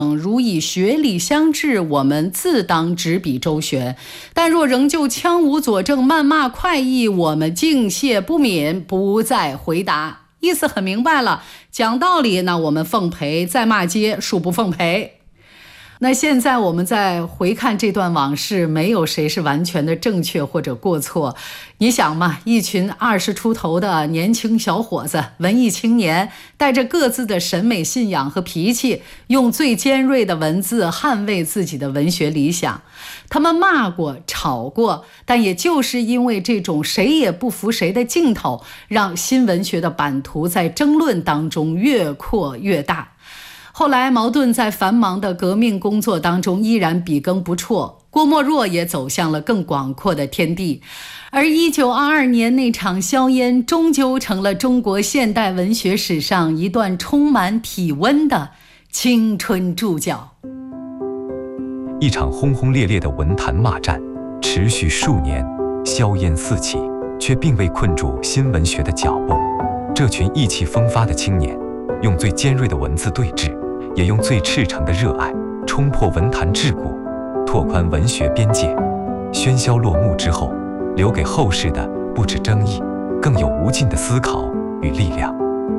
如以学理相治，我们自当执笔周旋；但若仍旧枪无佐证，谩骂快意，我们敬谢不敏，不再回答。意思很明白了，讲道理那我们奉陪，再骂街恕不奉陪。那现在我们再回看这段往事，没有谁是完全的正确或者过错。你想嘛，一群20出头的年轻小伙子，文艺青年，带着各自的审美信仰和脾气，用最尖锐的文字捍卫自己的文学理想。他们骂过，吵过，但也就是因为这种谁也不服谁的劲头，让新文学的版图在争论当中越扩越大。后来茅盾在繁忙的革命工作当中依然笔耕不辍，郭沫若也走向了更广阔的天地。而1922年那场硝烟终究成了中国现代文学史上一段充满体温的青春注脚。 一场轰轰烈烈的文坛骂战持续数年，硝烟四起，却并未困住新文学的脚步。这群意气风发的青年，用最尖锐的文字对峙，也用最赤诚的热爱冲破文坛桎梏，拓宽文学边界。喧嚣落幕之后，留给后世的不止争议，更有无尽的思考与力量。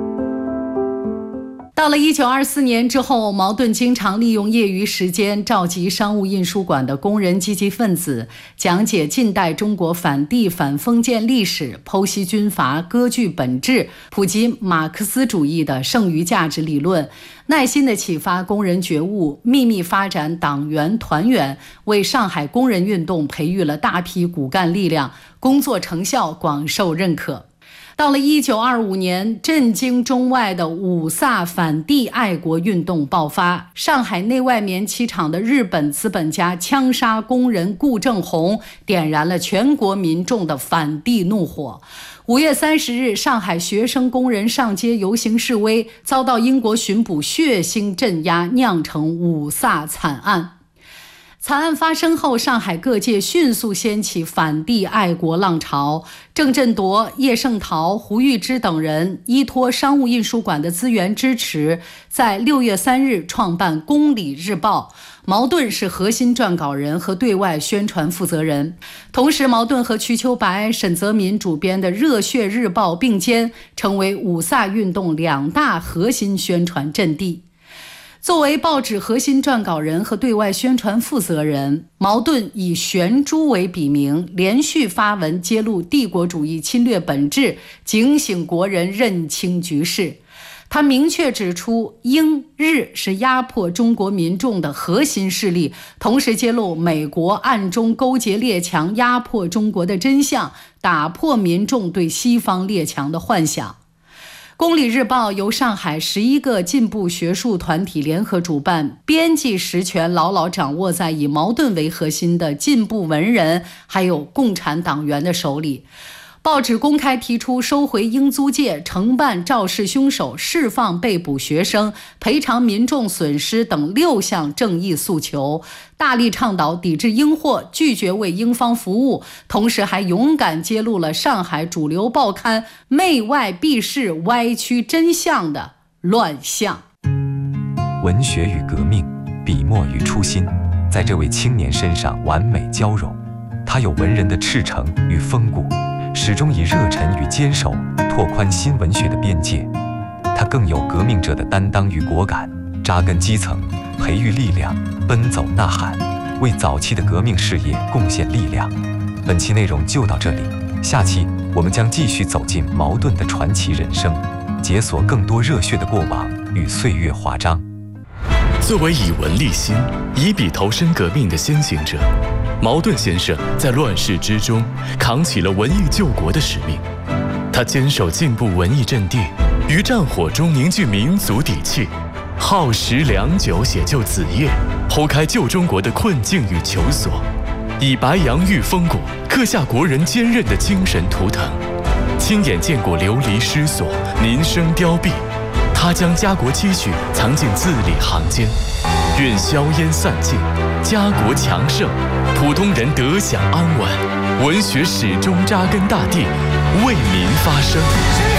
到了1924年之后，茅盾经常利用业余时间召集商务印书馆的工人积极分子，讲解近代中国反帝反封建历史，剖析军阀割据本质，普及马克思主义的剩余价值理论，耐心地启发工人觉悟，秘密发展党员团员，为上海工人运动培育了大批骨干力量，工作成效广受认可。到了1925年，震惊中外的五卅反帝爱国运动爆发，上海内外棉漆厂的日本资本家枪杀工人顾正红，点燃了全国民众的反帝怒火。5月30日，上海学生工人上街游行示威，遭到英国巡捕血腥镇压，酿成五卅惨案。惨案发生后，上海各界迅速掀起反帝爱国浪潮。郑振铎、叶圣陶、胡玉芝等人依托商务印书馆的资源支持，在6月3日创办《公理日报》。茅盾是核心撰稿人和对外宣传负责人。同时，茅盾和瞿秋白、沈泽民主编的《热血日报》并肩，成为五卅运动2大核心宣传阵地。作为报纸核心撰稿人和对外宣传负责人，茅盾以玄珠为笔名，连续发文揭露帝国主义侵略本质，警醒国人认清局势。他明确指出，英日是压迫中国民众的核心势力，同时揭露美国暗中勾结列强压迫中国的真相，打破民众对西方列强的幻想。公理日报由上海11个进步学术团体联合主办，编辑实权牢牢掌握在以茅盾为核心的进步文人还有共产党员的手里。报纸公开提出收回英租界、惩办肇事凶手、释放被捕学生、赔偿民众损失等6项正义诉求，大力倡导抵制英货，拒绝为英方服务，同时还勇敢揭露了上海主流报刊媚外避世、歪曲真相的乱象。 文学与革命，笔墨与初心，在这位青年身上完美交融。他有文人的赤诚与风骨，始终以热忱与坚守拓宽新文学的边界。他更有革命者的担当与果敢，扎根基层，培育力量，奔走呐喊，为早期的革命事业贡献力量。本期内容就到这里，下期我们将继续走进茅盾的传奇人生，解锁更多热血的过往与岁月华章。 作为以文立心、以笔投身革命的先行者，茅盾先生在乱世之中扛起了文艺救国的使命。他坚守进步文艺阵地，于战火中凝聚民族底气，耗时良久写就子夜，剖开旧中国的困境与求索，以白杨玉风骨刻下国人坚韧的精神图腾。亲眼见过流离失所、民生凋敝，他将家国期许藏进字里行间。愿硝烟散尽，家国强盛，普通人得享安稳，文学始终扎根大地，为民发声。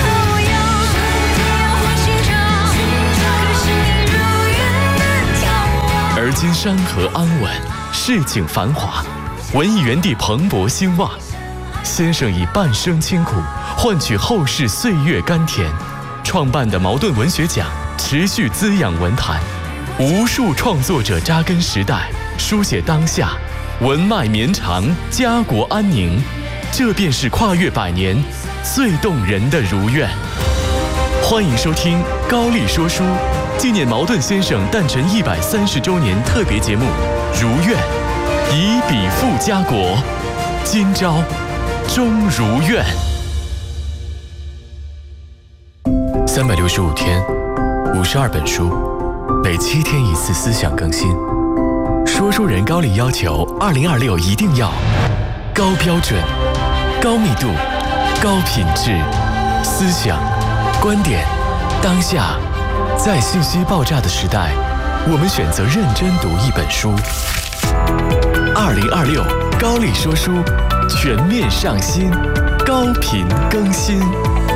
今山河安稳，市井繁华，文艺园地蓬勃兴旺。先生以半生清苦换取后世岁月甘甜，创办的茅盾文学奖持续滋养文坛，无数创作者扎根时代，书写当下，文脉绵长，家国安宁。这便是跨越100年最动人的如愿。欢迎收听高丽说书纪念茅盾先生诞辰130周年特别节目《如愿》，以笔赋家国，今朝终如愿。365天，52本书，每7天1次思想更新。说书人高丽要求2026一定要高标准、高密度、高品质，思想、观点、当下。在信息爆炸的时代，我们选择认真读一本书。2026高丽说书全面上新，高频更新。